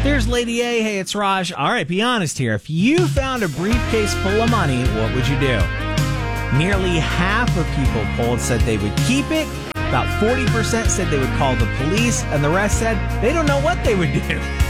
There's Lady A. Hey, it's Raj. All right, be honest here. If you found a briefcase full of money, what would you do? Nearly half of people polled said they would keep it. About 40% said they would call the police, and the rest said they don't know what they would do.